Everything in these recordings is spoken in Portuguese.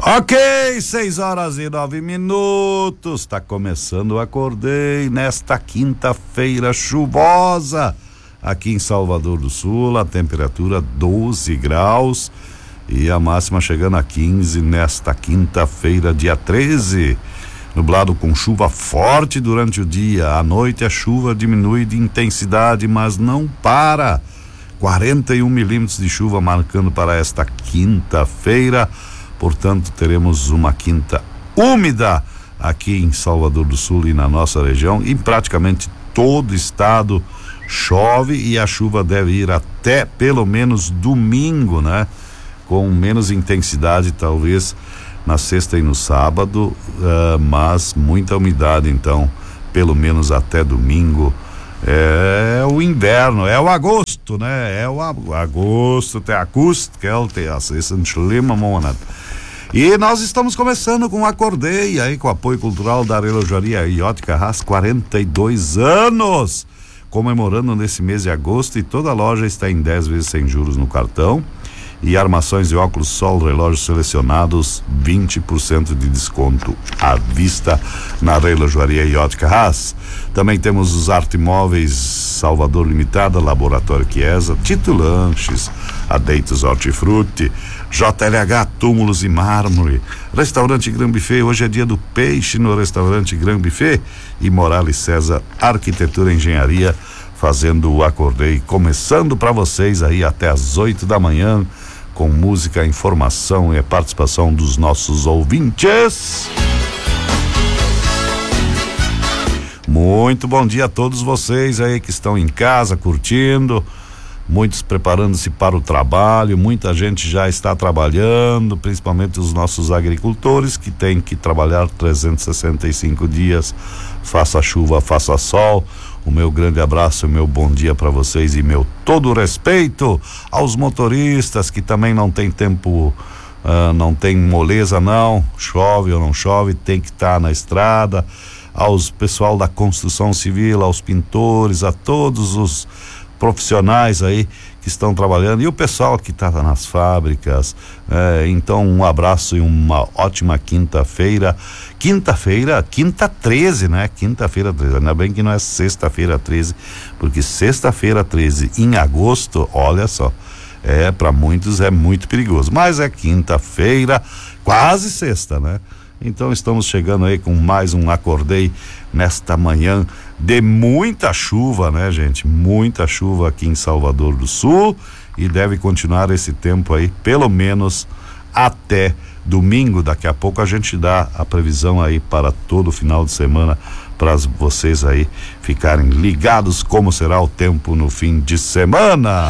Ok, 6h09. Está começando o Acordei nesta quinta-feira chuvosa aqui em Salvador do Sul. A temperatura 12 graus e a máxima chegando a 15 nesta quinta-feira, dia 13. Nublado com chuva forte durante o dia. À noite a chuva diminui de intensidade, mas não para. 41 milímetros de chuva marcando para esta quinta-feira. Portanto, teremos uma quinta úmida aqui em Salvador do Sul e na nossa região. Em praticamente todo o estado chove e a chuva deve ir até pelo menos domingo, né? Com menos intensidade, talvez na sexta e no sábado, mas muita umidade, então, pelo menos até domingo. É o inverno, é o agosto, né? É o agosto, tem agosto, que é o schlimmer Monat. E nós estamos começando com o Acordei, aí com o apoio cultural da Relojaria Iótica Haas, 42 anos, comemorando nesse mês de agosto, e toda a loja está em 10 vezes sem juros no cartão. E armações de óculos sol, relógios selecionados, 20% de desconto à vista na Relojaria Iótica Haas. Também temos os Arte Móveis Salvador Limitada, Laboratório Chiesa, Tito Lanches, Adeitos Hortifruti, JLH Túmulos e Mármore, Restaurante Gran Buffet. Hoje é dia do peixe no Restaurante Gran Buffet. E Morales César Arquitetura e Engenharia, fazendo o Acordei, começando para vocês aí até às 8 da manhã, com música, informação e a participação dos nossos ouvintes. Muito bom dia a todos vocês aí que estão em casa curtindo, muitos preparando-se para o trabalho, muita gente já está trabalhando, principalmente os nossos agricultores que têm que trabalhar 365 dias, faça chuva, faça sol. O meu grande abraço, o meu bom dia para vocês e meu todo o respeito aos motoristas que também não tem tempo, não tem moleza não, chove ou não chove, tem que estar na estrada, aos pessoal da construção civil, aos pintores, a todos os profissionais aí que estão trabalhando e o pessoal que está nas fábricas. Então um abraço e uma ótima quinta-feira, quinta 13, né? Quinta-feira 13, ainda bem que não é sexta-feira 13, porque sexta-feira 13 em agosto, olha só, para muitos é muito perigoso, mas é quinta-feira, quase sexta, né? Então estamos chegando aí com mais um Acordei nesta manhã de muita chuva, né, gente? Muita chuva aqui em Salvador do Sul e deve continuar esse tempo aí, pelo menos até domingo. Daqui a pouco a gente dá a previsão aí para todo o final de semana, para vocês aí ficarem ligados como será o tempo no fim de semana.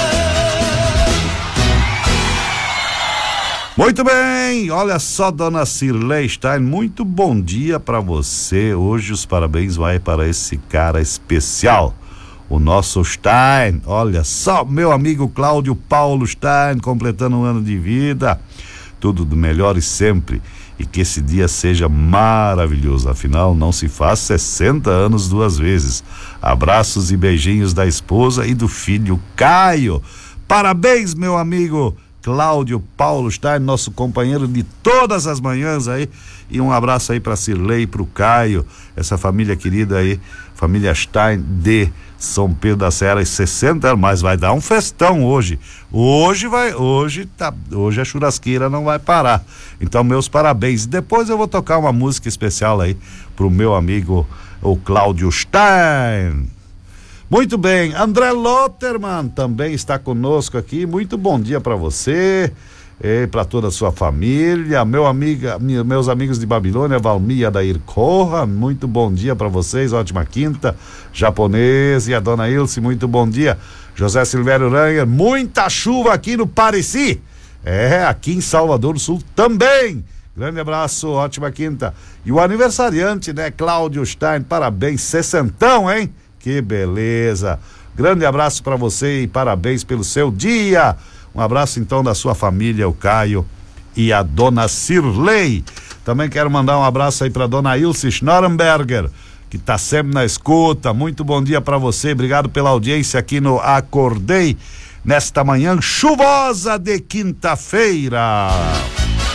Muito bem, olha só, dona Cirlei Stein, muito bom dia para você. Hoje os parabéns vai para esse cara especial, o nosso Stein. Olha só, meu amigo Cláudio Paulo Stein, completando um ano de vida. Tudo do melhor e sempre, e que esse dia seja maravilhoso. Afinal, não se faz 60 anos duas vezes. Abraços e beijinhos da esposa e do filho Caio. Parabéns, meu amigo Cláudio Paulo Stein, nosso companheiro de todas as manhãs aí, e um abraço aí para Cirlei, para o Caio, essa família querida aí, família Stein de São Pedro da Serra, 60 anos, mas vai dar um festão hoje. Hoje a churrasqueira não vai parar. Então, meus parabéns. Depois eu vou tocar uma música especial aí pro meu amigo, o Cláudio Stein. Muito bem, André Lotterman também está conosco aqui. Muito bom dia para você e para toda a sua família. Meus amigos de Babilônia, Valmir e Adair Corra, muito bom dia para vocês, ótima quinta. Japonês e a dona Ilse, muito bom dia. José Silvério Ranger, muita chuva aqui no Pareci. Aqui em Salvador do Sul também. Grande abraço, ótima quinta. E o aniversariante, né, Cláudio Stein, parabéns, 60, hein? Que beleza, grande abraço para você e parabéns pelo seu dia. Um abraço então da sua família, o Caio e a dona Cirlei. Também quero mandar um abraço aí para dona Ilse Schnorenberger, que tá sempre na escuta. Muito bom dia para você, obrigado pela audiência aqui no Acordei nesta manhã chuvosa de quinta-feira.